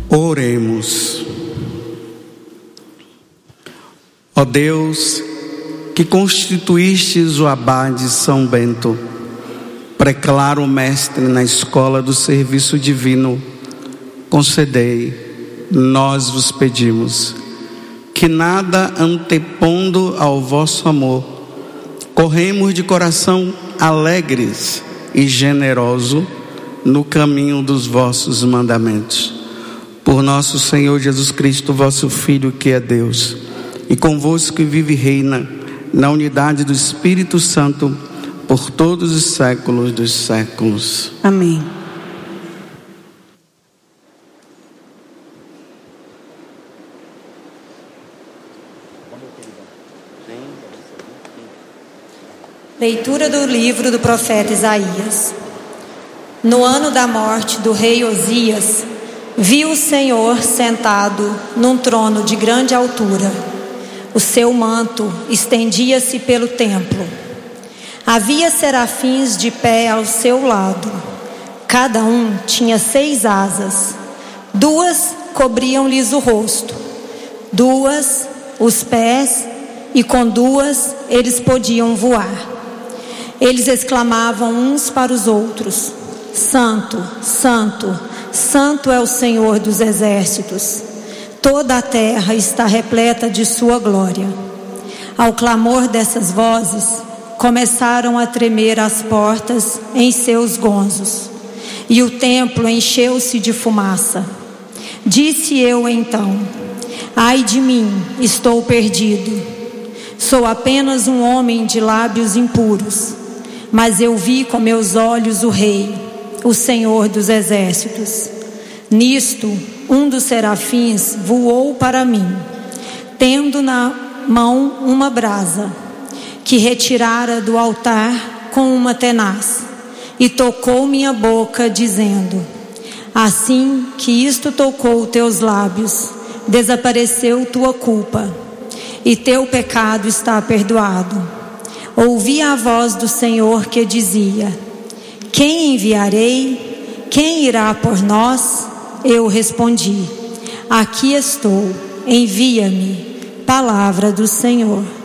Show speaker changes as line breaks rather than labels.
Oremos. Ó Deus, que constituístes o abade São Bento, preclaro mestre na escola do serviço divino, concedei, nós vos pedimos, que nada antepondo ao vosso amor, corremos de coração alegres e generoso no caminho dos vossos mandamentos. Por nosso Senhor Jesus Cristo, vosso Filho, que é Deus, e convosco que vive e reina na unidade do Espírito Santo, por todos os séculos dos séculos.
Amém.
Leitura do livro do profeta Isaías. No ano da morte do rei Osias, viu o Senhor sentado num trono de grande altura. O seu manto estendia-se pelo templo. Havia serafins de pé ao seu lado. Cada um tinha 6 asas. 2 cobriam-lhes o rosto, 2 os pés, e com 2 eles podiam voar. Eles exclamavam uns para os outros: Santo, Santo, Santo é o Senhor dos exércitos. Toda a terra está repleta de sua glória. Ao clamor dessas vozes, começaram a tremer as portas em seus gonzos, e o templo encheu-se de fumaça. Disse eu então: ai de mim, estou perdido. Sou apenas um homem de lábios impuros, mas eu vi com meus olhos o Rei, o Senhor dos exércitos. Nisto, um dos serafins voou para mim, tendo na mão uma brasa, que retirara do altar com uma tenaz, e tocou minha boca, dizendo: assim que isto tocou teus lábios, desapareceu tua culpa, e teu pecado está perdoado. Ouvi a voz do Senhor que dizia: quem enviarei? Quem irá por nós? Eu respondi: aqui estou, envia-me. Palavra do Senhor.